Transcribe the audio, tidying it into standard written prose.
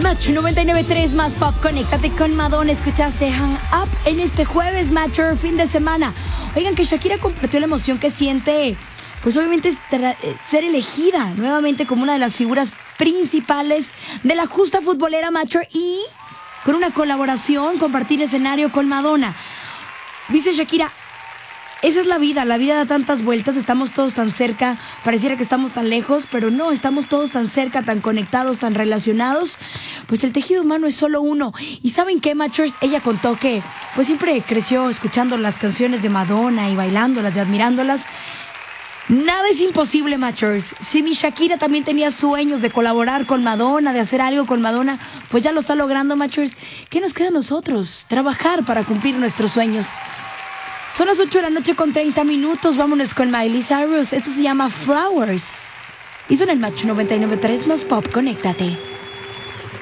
Match 99.3 más pop. Conéctate con Madonna. Escuchaste Hang Up en este jueves, Matcher, fin de semana. Oigan, que Shakira compartió la emoción que siente, pues obviamente ser elegida nuevamente como una de las figuras principales de la justa futbolera, Matcher, y con una colaboración, compartir escenario con Madonna. Dice Shakira: esa es la vida da tantas vueltas, estamos todos tan cerca, pareciera que estamos tan lejos, pero no, estamos todos tan cerca, tan conectados, tan relacionados. Pues el tejido humano es solo uno. ¿Y saben qué, Matchers? Ella contó que pues siempre creció escuchando las canciones de Madonna y bailándolas y admirándolas. Nada es imposible, Matchers. Si mi Shakira también tenía sueños de colaborar con Madonna, de hacer algo con Madonna, pues ya lo está logrando, Matchers. ¿Qué nos queda a nosotros? Trabajar para cumplir nuestros sueños. Son las 8 de la noche con 30 minutos. Vámonos con Miley Cyrus. Esto se llama Flowers. Y son el Match 99.3 más pop. Conéctate.